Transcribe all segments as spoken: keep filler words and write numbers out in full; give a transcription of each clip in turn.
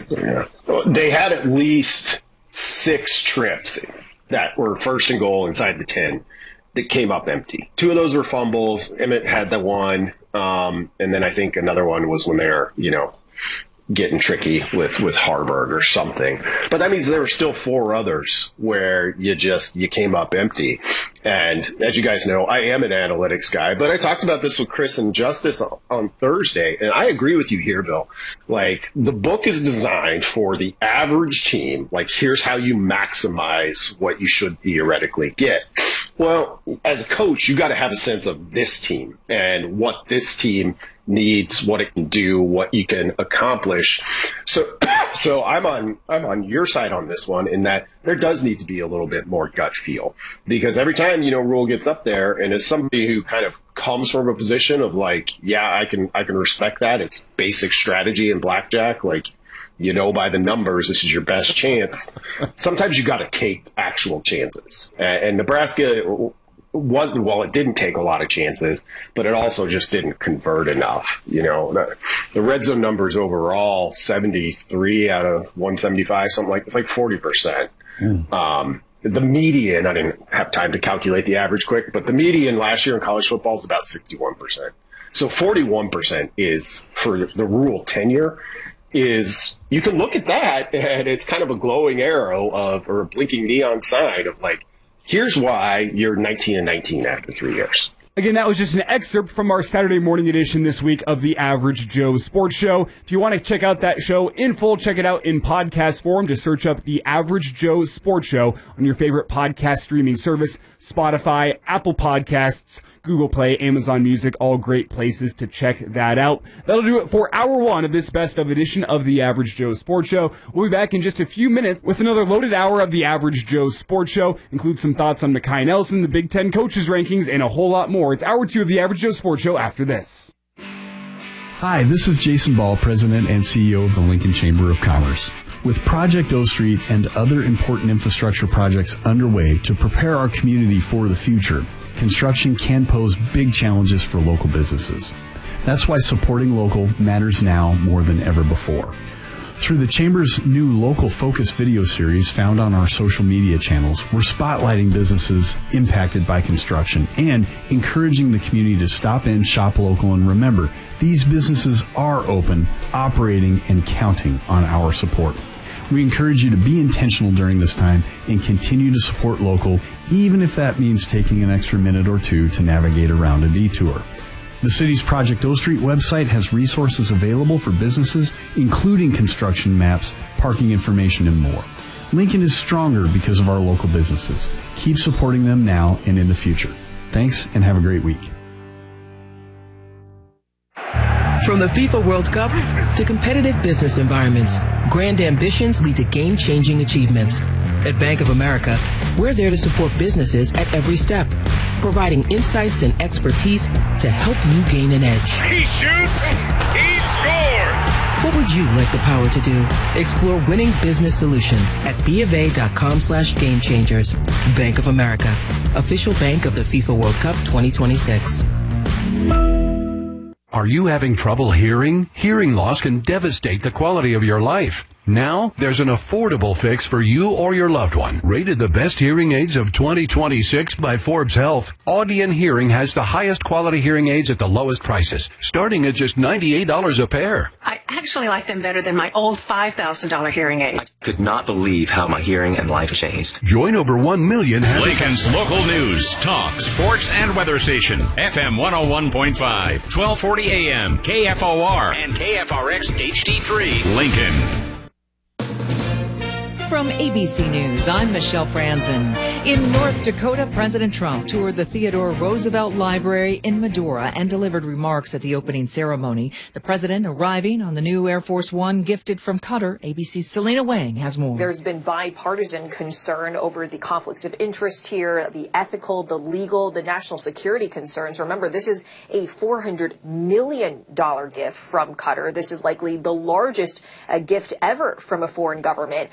Yeah. They had at least six trips that were first and goal inside the ten that came up empty. Two of those were fumbles. Emmett had the one. Um, and then I think another one was when they were, you know, getting tricky with, with Harburg or something. But that means there were still four others where you just, you came up empty. And as you guys know, I am an analytics guy, but I talked about this with Chris and Justice on, on Thursday, and I agree with you here, Bill. Like, the book is designed for the average team. Like, here's how you maximize what you should theoretically get. Well, as a coach, you got to have a sense of this team and what this team needs, what it can do, what you can accomplish. So, so I'm on, I'm on your side on this one in that there does need to be a little bit more gut feel, because every time, you know, Rule gets up there, and as somebody who kind of comes from a position of like, yeah, I can, I can respect that. It's basic strategy in blackjack. Like, you know, by the numbers, this is your best chance. Sometimes you got to take actual chances, and, and Nebraska wasn't, well, it didn't take a lot of chances, but it also just didn't convert enough. You know, the, the red zone numbers overall, seventy-three out of one seventy-five, something like, it's like forty percent. Mm. Um, the median, I didn't have time to calculate the average quick, but the median last year in college football is about sixty-one percent. So forty-one percent is, for the Rule tenure, is, you can look at that and it's kind of a glowing arrow of, or a blinking neon sign of like, here's why you're nineteen and nineteen after three years. Again, that was just an excerpt from our Saturday morning edition this week of the Average Joe Sports Show. If you want to check out that show in full, check it out in podcast form. Just search up the Average Joe Sports Show on your favorite podcast streaming service, Spotify, Apple Podcasts, Google Play, Amazon Music, all great places to check that out. That'll do it for hour one of this best of edition of the Average Joe Sports Show. We'll be back in just a few minutes with another loaded hour of the Average Joe Sports Show. Include some thoughts on Mekhi Nelson, the Big Ten coaches rankings, and a whole lot more. It's hour two of the Average Joe Sports Show after this. Hi, this is Jason Ball, President and C E O of the Lincoln Chamber of Commerce. With Project O Street and other important infrastructure projects underway to prepare our community for the future, construction can pose big challenges for local businesses. That's why supporting local matters now more than ever before. Through the Chamber's new Local Focus video series found on our social media channels, we're spotlighting businesses impacted by construction and encouraging the community to stop in, shop local, and remember, these businesses are open, operating, and counting on our support. We encourage you to be intentional during this time and continue to support local, even if that means taking an extra minute or two to navigate around a detour. The city's Project O Street website has resources available for businesses, including construction maps, parking information, and more. Lincoln is stronger because of our local businesses. Keep supporting them now and in the future. Thanks, and have a great week. From the FIFA World Cup to competitive business environments, grand ambitions lead to game-changing achievements. At Bank of America, we're there to support businesses at every step, providing insights and expertise to help you gain an edge. He shoots, he scores! What would you like the power to do? Explore winning business solutions at BofA.com slash game changers. Bank of America, official bank of the FIFA World Cup twenty twenty-six. Are you having trouble hearing? Hearing loss can devastate the quality of your life. Now, there's an affordable fix for you or your loved one. Rated the best hearing aids of twenty twenty-six by Forbes Health, Audion Hearing has the highest quality hearing aids at the lowest prices, starting at just ninety-eight dollars a pair. I actually like them better than my old five thousand dollars hearing aid. I could not believe how my hearing and life changed. Join over one million. Lincoln's local news, talk, sports, and weather station. F M one oh one point five, twelve forty A M, K F O R, and K F R X H D three, Lincoln. From A B C News, I'm Michelle Franzen. In North Dakota, President Trump toured the Theodore Roosevelt Library in Medora and delivered remarks at the opening ceremony. The president arriving on the new Air Force One gifted from Qatar. A B C's Selena Wang has more. There's been bipartisan concern over the conflicts of interest here, the ethical, the legal, the national security concerns. Remember, this is a four hundred million dollars gift from Qatar. This is likely the largest uh, gift ever from a foreign government. And the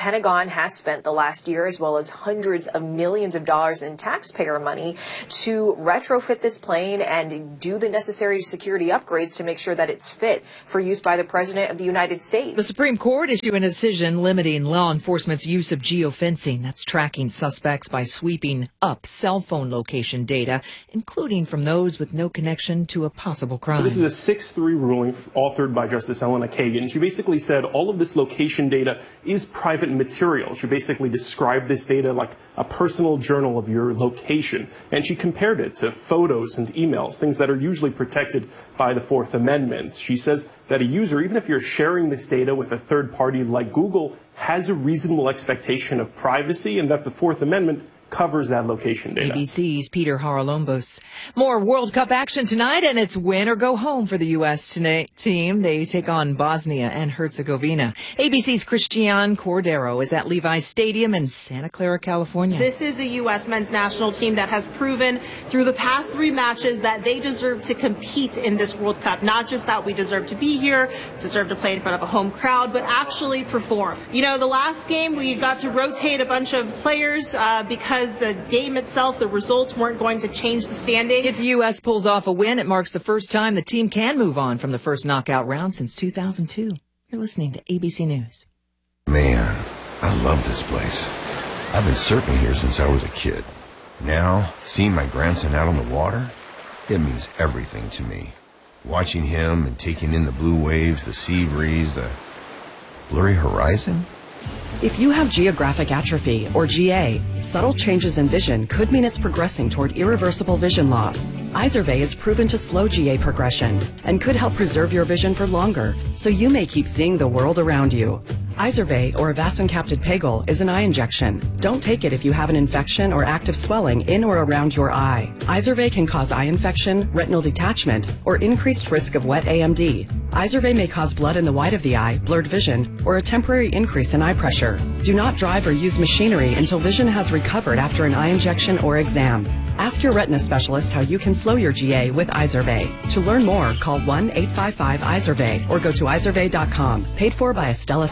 Pentagon has spent the last year, as well as hundreds of millions of dollars in taxpayer money, to retrofit this plane and do the necessary security upgrades to make sure that it's fit for use by the President of the United States. The Supreme Court issued a decision limiting law enforcement's use of geofencing. That's tracking suspects by sweeping up cell phone location data, including from those with no connection to a possible crime. This is a six three ruling authored by Justice Elena Kagan. She basically said all of this location data is private material. She basically described this data like a personal journal of your location, and she compared it to photos and emails, things that are usually protected by the Fourth Amendment. She says that a user, even if you're sharing this data with a third party like Google, has a reasonable expectation of privacy, and that the Fourth Amendment covers that location data. A B C's Peter Haralombos. More World Cup action tonight, and it's win or go home for the U S tonight team. They take on Bosnia and Herzegovina. A B C's Christian Cordero is at Levi Stadium in Santa Clara, California. This is a U S men's national team that has proven through the past three matches that they deserve to compete in this World Cup. Not just that we deserve to be here, deserve to play in front of a home crowd, but actually perform. You know, the last game we got to rotate a bunch of players uh, because the game itself, the results weren't going to change the standing. If the U S pulls off a win, it marks the first time the team can move on from the first knockout round since two thousand two. You're listening to A B C News. Man, I love this place. I've been surfing here since I was a kid. Now, seeing my grandson out on the water, it means everything to me. Watching him and taking in the blue waves, the sea breeze, the blurry horizon. If you have geographic atrophy, or G A, subtle changes in vision could mean it's progressing toward irreversible vision loss. Izervay is proven to slow G A progression and could help preserve your vision for longer, so you may keep seeing the world around you. Izervay, or avacincaptad pegol, is an eye injection. Don't take it if you have an infection or active swelling in or around your eye. Izervay can cause eye infection, retinal detachment, or increased risk of wet A M D. Izervay may cause blood in the white of the eye, blurred vision, or a temporary increase in eye pressure. Do not drive or use machinery until vision has recovered after an eye injection or exam. Ask your retina specialist how you can slow your G A with Izervay. To learn more, call one eight five five Izervay or go to izervay dot com. Paid for by Estella.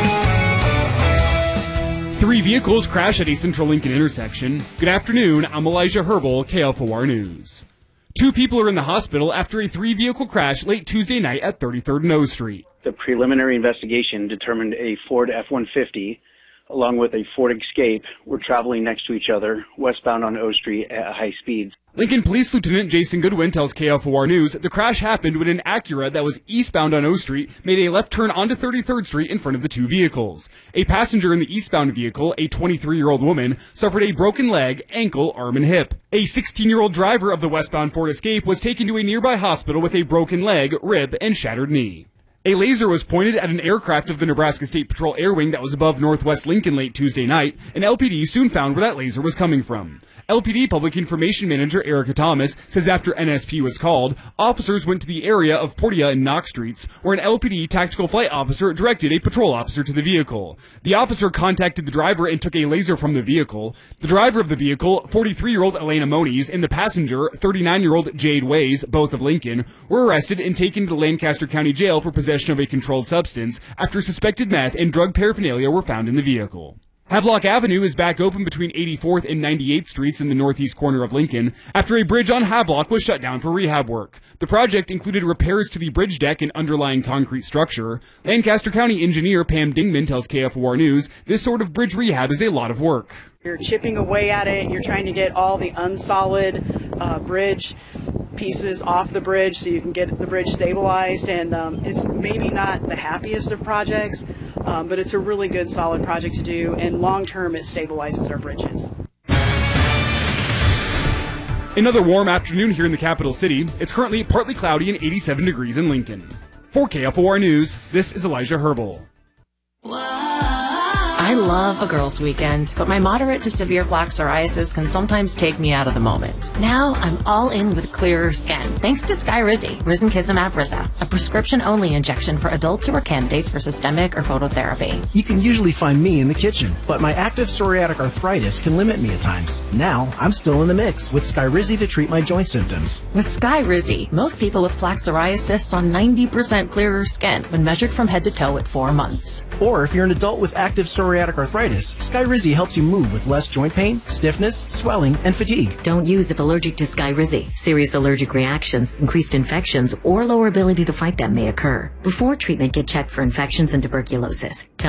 Three vehicles crash at a Central Lincoln intersection. Good afternoon, I'm Elijah Herbal, K F O R News. Two people are in the hospital after a three-vehicle crash late Tuesday night at thirty-third and O Street. The preliminary investigation determined a Ford F one fifty along with a Ford Escape were traveling next to each other westbound on O Street at high speeds. Lincoln Police Lieutenant Jason Goodwin tells K F O R News the crash happened when an Acura that was eastbound on O Street made a left turn onto thirty-third Street in front of the two vehicles. A passenger in the eastbound vehicle, a twenty-three-year-old woman, suffered a broken leg, ankle, arm, and hip. A sixteen-year-old driver of the westbound Ford Escape was taken to a nearby hospital with a broken leg, rib, and shattered knee. A laser was pointed at an aircraft of the Nebraska State Patrol Air Wing that was above Northwest Lincoln late Tuesday night, and L P D soon found where that laser was coming from. L P D Public Information Manager Erica Thomas says after N S P was called, officers went to the area of Portia and Knox Streets, where an L P D tactical flight officer directed a patrol officer to the vehicle. The officer contacted the driver and took a laser from the vehicle. The driver of the vehicle, forty-three-year-old Elena Moniz, and the passenger, thirty-nine-year-old Jade Ways, both of Lincoln, were arrested and taken to the Lancaster County Jail for possession of a controlled substance after suspected meth and drug paraphernalia were found in the vehicle. Havelock Avenue is back open between eighty-fourth and ninety-eighth Streets in the northeast corner of Lincoln after a bridge on Havelock was shut down for rehab work. The project included repairs to the bridge deck and underlying concrete structure. Lancaster County engineer Pam Dingman tells K F O R News this sort of bridge rehab is a lot of work. You're chipping away at it. You're trying to get all the unsolid uh, bridge pieces off the bridge so you can get the bridge stabilized, and um, it's maybe not the happiest of projects, um, but it's a really good solid project to do, and long term it stabilizes our bridges. Another warm afternoon here in the capital city. It's currently partly cloudy and eighty-seven degrees in Lincoln. For K F O R News, this is Elijah Herbal. I love a girls' weekend, but my moderate to severe plaque psoriasis can sometimes take me out of the moment. Now I'm all in with clearer skin, thanks to Skyrizi, Risankizumab Risa, a prescription-only injection for adults who are candidates for systemic or phototherapy. You can usually find me in the kitchen, but my active psoriatic arthritis can limit me at times. Now I'm still in the mix with Skyrizi to treat my joint symptoms. With Skyrizi, most people with plaque psoriasis saw ninety percent clearer skin when measured from head to toe at four months. Or if you're an adult with active psoriatic psoriatic arthritis, Skyrizi helps you move with less joint pain, stiffness, swelling, and fatigue. Don't use if allergic to Skyrizi. Serious allergic reactions, increased infections, or lower ability to fight them may occur. Before treatment, get checked for infections and tuberculosis.